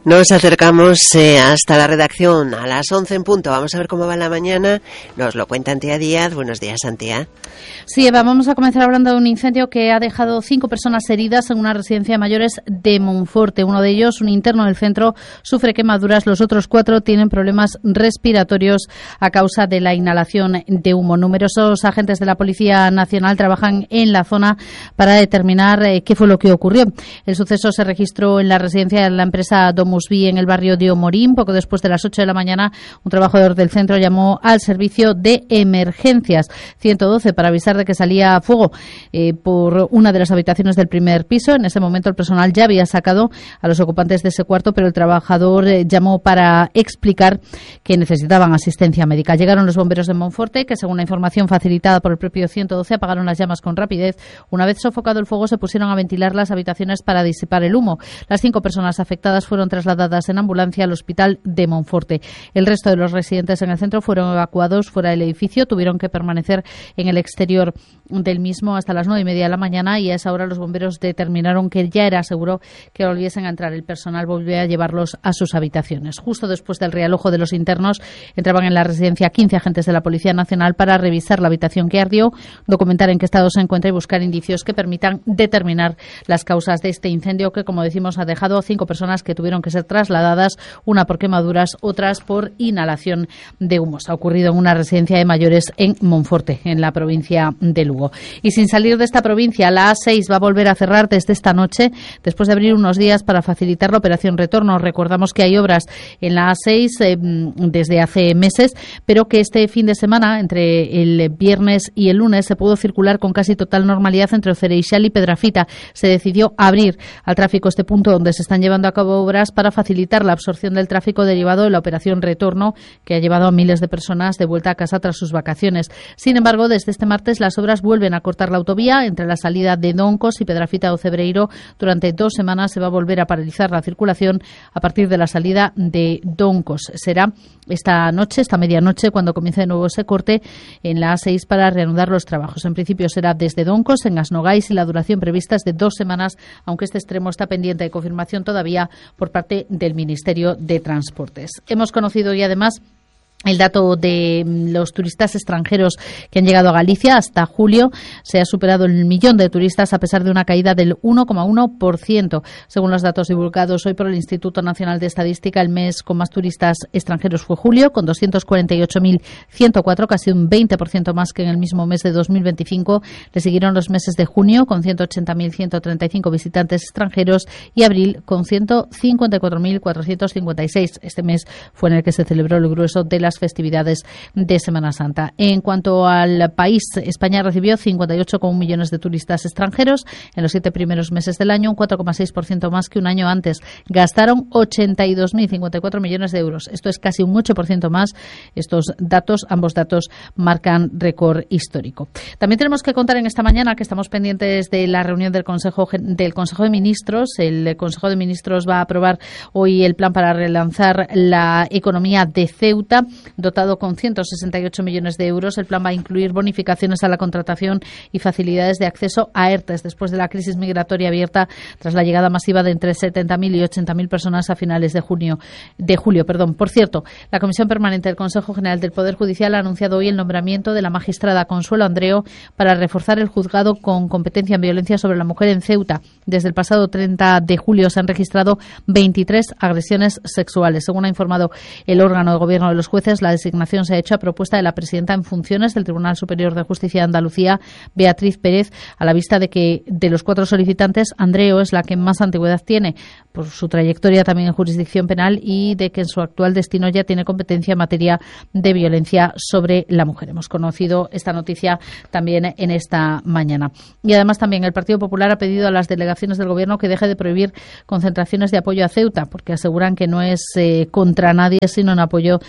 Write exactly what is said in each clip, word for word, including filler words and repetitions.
Nos acercamos eh, hasta la redacción a las once en punto. Vamos a ver cómo va la mañana. Nos lo cuenta Antía Díaz. Buenos días, Antía. Sí, Eva, vamos a comenzar hablando de un incendio que ha dejado cinco personas heridas en una residencia de mayores de Monforte. Uno de ellos, un interno del centro, sufre quemaduras. Los otros cuatro tienen problemas respiratorios a causa de la inhalación de humo. Numerosos agentes de la Policía Nacional trabajan en la zona para determinar eh, qué fue lo que ocurrió. El suceso se registró en la residencia de la empresa Domusvi en el barrio de Omorín. Poco después de las ocho de la mañana, un trabajador del centro llamó al servicio de emergencias ciento doce para avisar de que salía fuego eh, por una de las habitaciones del primer piso. En ese momento el personal ya había sacado a los ocupantes de ese cuarto, pero el trabajador eh, llamó para explicar que necesitaban asistencia médica. Llegaron los bomberos de Monforte, que según la información facilitada por el propio ciento doce apagaron las llamas con rapidez. Una vez sofocado el fuego, se pusieron a ventilar las habitaciones para disipar el humo. Las cinco personas afectadas fueron trasladadas en ambulancia al hospital de Monforte. El resto de los residentes en el centro fueron evacuados fuera del edificio, tuvieron que permanecer en el exterior del mismo hasta las nueve y media de la mañana, y a esa hora los bomberos determinaron que ya era seguro que volviesen a entrar. El personal volvió a llevarlos a sus habitaciones. Justo después del realojo de los internos, entraban en la residencia quince agentes de la Policía Nacional para revisar la habitación que ardió, documentar en qué estado se encuentra y buscar indicios que permitan determinar las causas de este incendio que, como decimos, ha dejado a cinco personas que tuvieron que ser trasladadas, una por quemaduras, otras por inhalación de humos. Ha ocurrido en una residencia de mayores en Monforte, en la provincia de Lugo. Y sin salir de esta provincia, la A seis va a volver a cerrar desde esta noche, después de abrir unos días para facilitar la operación retorno. Recordamos que hay obras en la A seis eh, desde hace meses, pero que este fin de semana, entre el viernes y el lunes, se pudo circular con casi total normalidad entre Ocereixal y Pedrafita. Se decidió abrir al tráfico este punto donde se están llevando a cabo obras para facilitar la absorción del tráfico derivado de la operación retorno, que ha llevado a miles de personas de vuelta a casa tras sus vacaciones. Sin embargo, desde este martes las obras vuelven a cortar la autovía entre la salida de Doncos y Pedrafita o Cebreiro. Durante dos semanas se va a volver a paralizar la circulación a partir de la salida de Doncos. Será esta noche, esta medianoche, cuando comience de nuevo ese corte en la A seis para reanudar los trabajos. En principio será desde Doncos en Asnogais y la duración prevista es de dos semanas, aunque este extremo está pendiente de confirmación todavía por parte del Ministerio de Transportes. Hemos conocido y además el dato de los turistas extranjeros que han llegado a Galicia. Hasta julio se ha superado el millón de turistas a pesar de una caída del uno coma uno por ciento. Según los datos divulgados hoy por el Instituto Nacional de Estadística, el mes con más turistas extranjeros fue julio, con doscientos cuarenta y ocho mil ciento cuatro, casi un veinte por ciento más que en el mismo mes de dos mil veinticinco. Le siguieron los meses de junio, con ciento ochenta mil ciento treinta y cinco visitantes extranjeros, y abril, con ciento cincuenta y cuatro mil cuatrocientos cincuenta y seis. Este mes fue en el que se celebró el grueso de la las festividades de Semana Santa. En cuanto al país, España recibió cincuenta y ocho coma uno millones de turistas extranjeros en los siete primeros meses del año, un cuatro coma seis por ciento más que un año antes. Gastaron ochenta y dos mil cincuenta y cuatro millones de euros. Esto es casi un ocho por ciento más. Estos datos, ambos datos, marcan récord histórico. También tenemos que contar en esta mañana que estamos pendientes de la reunión del Consejo del Consejo de Ministros. El Consejo de Ministros va a aprobar hoy el plan para relanzar la economía de Ceuta, dotado con ciento sesenta y ocho millones de euros. El plan va a incluir bonificaciones a la contratación y facilidades de acceso a ERTES después de la crisis migratoria abierta tras la llegada masiva de entre setenta mil y ochenta mil personas a finales de junio, de julio. Perdón. Por cierto, la Comisión Permanente del Consejo General del Poder Judicial ha anunciado hoy el nombramiento de la magistrada Consuelo Andreo para reforzar el juzgado con competencia en violencia sobre la mujer en Ceuta. Desde el pasado treinta de julio se han registrado veintitrés agresiones sexuales. Según ha informado el órgano de gobierno de los jueces, la designación se ha hecho a propuesta de la presidenta en funciones del Tribunal Superior de Justicia de Andalucía, Beatriz Pérez, a la vista de que de los cuatro solicitantes, Andreo es la que más antigüedad tiene por su trayectoria también en jurisdicción penal y de que en su actual destino ya tiene competencia en materia de violencia sobre la mujer. Hemos conocido esta noticia también en esta mañana. Y además también el Partido Popular ha pedido a las delegaciones del Gobierno que deje de prohibir concentraciones de apoyo a Ceuta, porque aseguran que no es eh, contra nadie, sino en apoyo de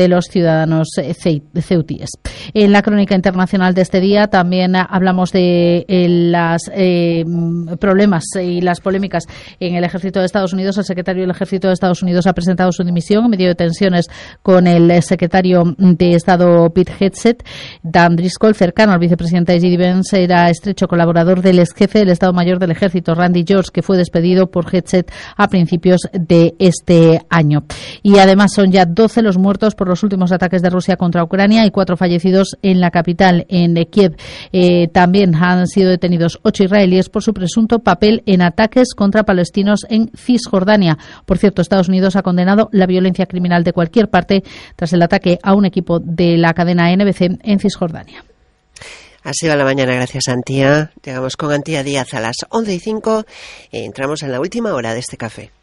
los ciudadanos ceutíes. En la crónica internacional de este día también hablamos de los eh, problemas y las polémicas en el ejército de Estados Unidos. El secretario del ejército de Estados Unidos ha presentado su dimisión en medio de tensiones con el secretario de Estado Pete Hegseth. Dan Driscoll, cercano al vicepresidente J D Vance, era estrecho colaborador del ex jefe del Estado Mayor del Ejército, Randy George, que fue despedido por Hegseth a principios de este año. Y además son ya doce los muertos por los últimos ataques de Rusia contra Ucrania y cuatro fallecidos en la capital, en Kiev. Eh, también han sido detenidos ocho israelíes por su presunto papel en ataques contra palestinos en Cisjordania. Por cierto, Estados Unidos ha condenado la violencia criminal de cualquier parte tras el ataque a un equipo de la cadena N B C en Cisjordania. Así va la mañana, gracias Antía. Llegamos con Antía Díaz a las once y cinco y entramos en la última hora de este café.